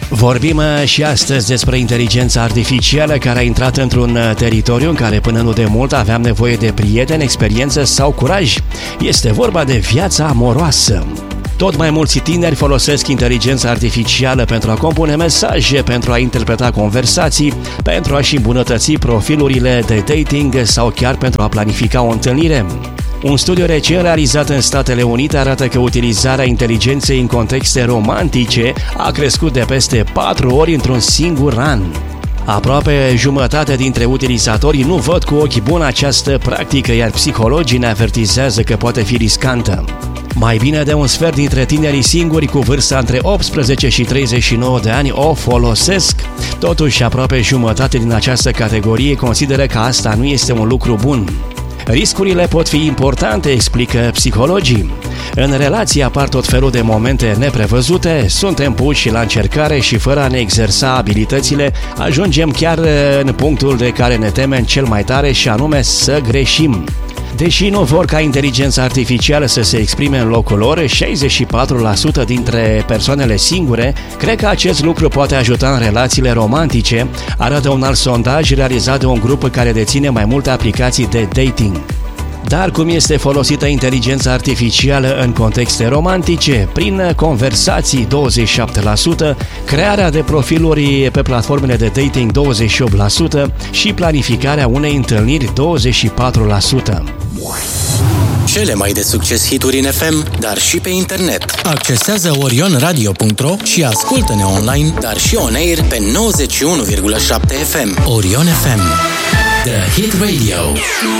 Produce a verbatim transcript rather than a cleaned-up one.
Vorbim și astăzi despre inteligența artificială care a intrat într-un teritoriu în care până nu de mult aveam nevoie de prieteni, experiență sau curaj. Este vorba de viața amoroasă. Tot mai mulți tineri folosesc inteligența artificială pentru a compune mesaje, pentru a interpreta conversații, pentru a-și îmbunătăți profilurile de dating sau chiar pentru a planifica o întâlnire. Un studiu recent realizat în Statele Unite arată că utilizarea inteligenței în contexte romantice a crescut de peste patru ori într-un singur an. Aproape jumătate dintre utilizatori nu văd cu ochi buni această practică, iar psihologii ne avertizează că poate fi riscantă. Mai bine de un sfert dintre tinerii singuri cu vârsta între optsprezece și treizeci și nouă de ani o folosesc. Totuși, aproape jumătate din această categorie consideră că asta nu este un lucru bun. Riscurile pot fi importante, explică psihologii. În relații apar tot felul de momente neprevăzute, suntem puși la încercare și fără a ne exersa abilitățile, ajungem chiar în punctul de care ne temem cel mai tare și anume să greșim. Deși nu vor ca inteligența artificială să se exprime în locul lor, șaizeci și patru la sută dintre persoanele singure cred că acest lucru poate ajuta în relațiile romantice, arată un alt sondaj realizat de un grup care deține mai multe aplicații de dating. Dar cum este folosită inteligența artificială în contexte romantice? Prin conversații douăzeci și șapte la sută, crearea de profiluri pe platformele de dating douăzeci și opt la sută și planificarea unei întâlniri douăzeci și patru la sută. Cele mai de succes hituri în F M, dar și pe internet. Accesează orion radio punct ro și ascultă-ne online, dar și on air pe nouăzeci și unu virgulă șapte F M. Orion F M, The Hit Radio.